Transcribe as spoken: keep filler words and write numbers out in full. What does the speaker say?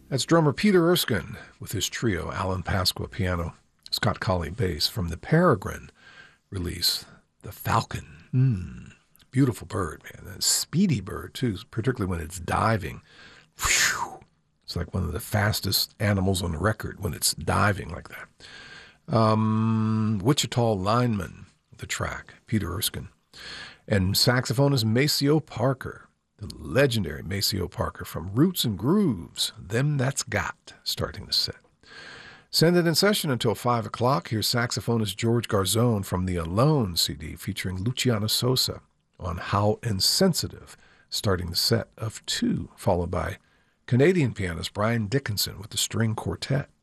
That's drummer Peter Erskine with his trio, Alan Pasqua piano, Scott Colley bass from the Peregrine release, The Falcon. Mm, beautiful bird, man. A speedy bird, too, particularly when it's diving. Whew. It's like one of the fastest animals on the record when it's diving like that. Um, Wichita Lineman, the track, Peter Erskine. And saxophonist Maceo Parker. The legendary Maceo Parker from Roots and Grooves, Them That's Got, starting the set. Send it in session until five o'clock. Here's saxophonist George Garzone from the Alone C D featuring Luciano Sosa on How Insensitive, starting the set of two, followed by Canadian pianist Brian Dickinson with the string quartet.